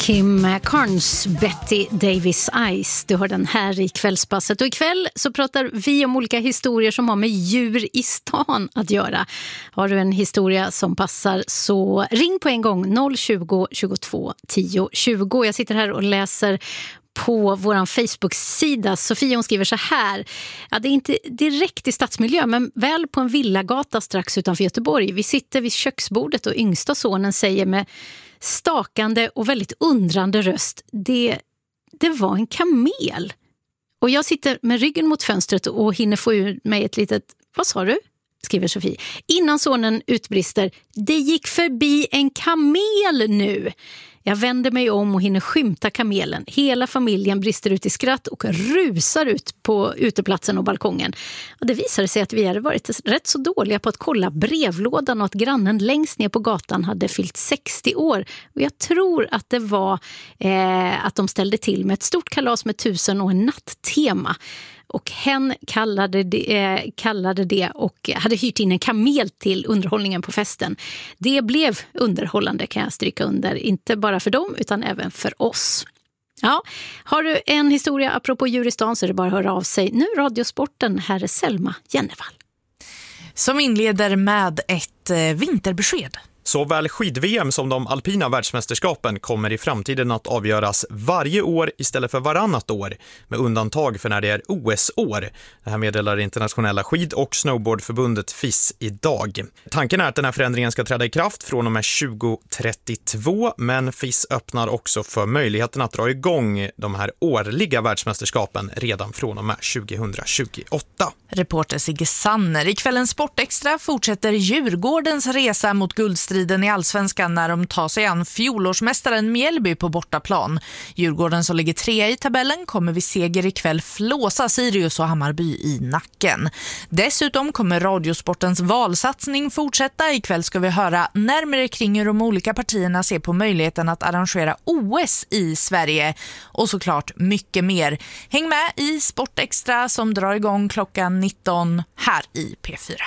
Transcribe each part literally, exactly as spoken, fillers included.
Kim Carnes, Betty Davis Eyes. Du har den här i kvällspasset. Och ikväll så pratar vi om olika historier som har med djur i stan att göra. Har du en historia som passar så ring på en gång noll tjugo, tjugotvå, tio, tjugo. Jag sitter här och läser på vår Facebook-sida. Sofia hon skriver så här. Ja, det är inte direkt i stadsmiljö men väl på en villagata strax utanför Göteborg. Vi sitter vid köksbordet och yngsta sonen säger med stakande och väldigt undrande röst. Det, det var en kamel. Och jag sitter med ryggen mot fönstret och hinner få ur mig ett litet... Vad sa du? Skriver Sofie. Innan sonen utbrister. Det gick förbi en kamel nu. Jag vänder mig om och hinner skymta kamelen. Hela familjen brister ut i skratt och rusar ut på uteplatsen och balkongen. Och det visade sig att vi hade varit rätt så dåliga på att kolla brevlådan och att grannen längst ner på gatan hade fyllt sextio år. Och jag tror att det var eh, att de ställde till med ett stort kalas med tusen och en natttema. Och hen kallade det, eh, kallade det och hade hyrt in en kamel till underhållningen på festen. Det blev underhållande kan jag stryka under. Inte bara för dem utan även för oss. Ja, har du en historia apropå djur i stan så är det bara att höra av sig. Nu Radiosporten, här är Selma Jennevall. Som inleder med ett eh, vinterbesked. Såväl skid-V M som de alpina världsmästerskapen kommer i framtiden att avgöras varje år istället för varannat år, med undantag för när det är O S-år. Det här meddelar internationella skid- och snowboardförbundet F I S idag. Tanken är att den här förändringen ska träda i kraft från och med tjugo trettiotvå, men F I S öppnar också för möjligheten att dra igång de här årliga världsmästerskapen redan från och med tjugohundratjugoåtta. Reporter Sigge Sanner. I kvällens Sportextra fortsätter Djurgårdens resa mot guldstriden i Allsvenskan när de tar sig an fjolårsmästaren Mjällby på bortaplan. Djurgården som ligger trea i tabellen kommer vid seger ikväll flåsa Sirius och Hammarby i nacken. Dessutom kommer Radiosportens valsatsning fortsätta. Ikväll ska vi höra närmare kring hur de olika partierna ser på möjligheten att arrangera O S i Sverige. Och såklart mycket mer. Häng med i Sportextra som drar igång klockan nitton här i P fyra.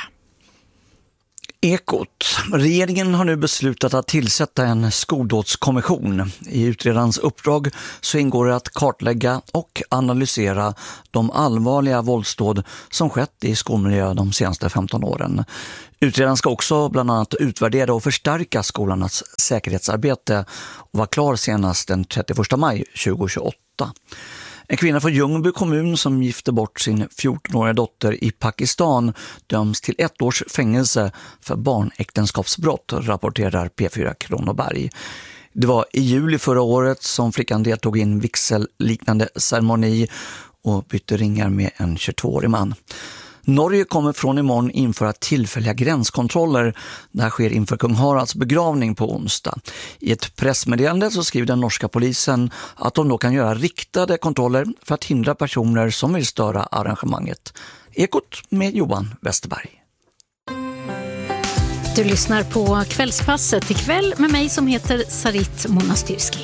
Ekot. Regeringen har nu beslutat att tillsätta en skoldådskommission. I utredarens uppdrag så ingår det att kartlägga och analysera de allvarliga våldsdåd som skett i skolmiljö de senaste femton åren. Utredaren ska också bland annat utvärdera och förstärka skolornas säkerhetsarbete och vara klar senast den trettioförsta maj tjugohundratjugoåtta. En kvinna från Ljungby kommun som gifte bort sin fjortonåriga dotter i Pakistan döms till ett års fängelse för barnäktenskapsbrott, rapporterar P fyra Kronoberg. Det var i juli förra året som flickan deltog i en vigselliknande ceremoni och bytte ringar med en tjugotvåårig man. Norge kommer från imorgon införa tillfälliga gränskontroller. Det här sker inför kung Haralds begravning på onsdag. I ett pressmeddelande så skriver den norska polisen att de då kan göra riktade kontroller för att hindra personer som vill störa arrangemanget. Ekot med Johan Westerberg. Du lyssnar på Kvällspasset ikväll med mig som heter Sarit Monastyrski.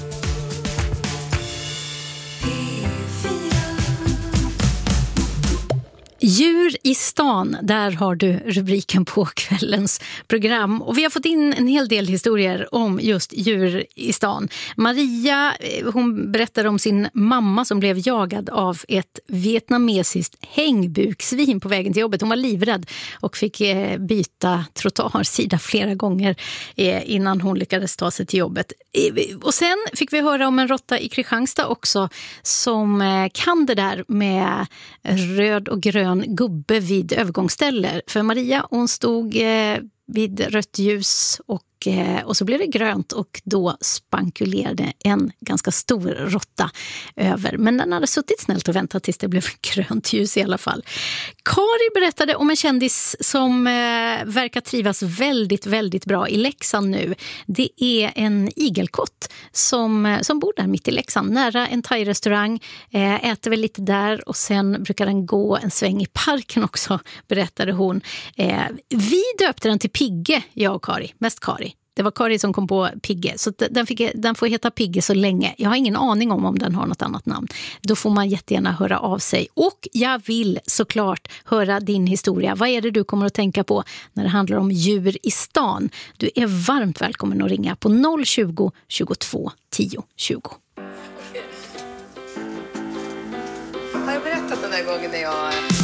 Djur i stan, där har du rubriken på kvällens program. Och vi har fått in en hel del historier om just djur i stan. Maria, hon berättar om sin mamma som blev jagad av ett vietnamesiskt hängbuksvin på vägen till jobbet. Hon var livrädd och fick byta trottoarsida flera gånger innan hon lyckades ta sig till jobbet. Och sen fick vi höra om en råtta i Kristianstad också som kan det där med röd och grön gubbe vid övergångsställe. För Maria, hon stod eh, vid rött ljus och, eh, och så blev det grönt och då spankulerade en ganska stor råtta över. Men den hade suttit snällt och väntat tills det blev grönt ljus i alla fall. Kari berättade om en kändis som eh, verkar trivas väldigt, väldigt bra i Leksand nu. Det är en igelkott som, som bor där mitt i Leksand, nära en thai-restaurang. Eh, äter väl lite där och sen brukar den gå en sväng i parken också, berättade hon. Eh, vi döpte den till Pigge, jag och Kari, mest Kari. Det var Kari som kom på Pigge, så den, fick, den får heta Pigge så länge. Jag har ingen aning om om den har något annat namn. Då får man jättegärna höra av sig. Och jag vill såklart höra din historia. Vad är det du kommer att tänka på när det handlar om djur i stan? Du är varmt välkommen att ringa på noll tjugo, tjugotvå, tio tjugo. Har jag berättat den där gången när jag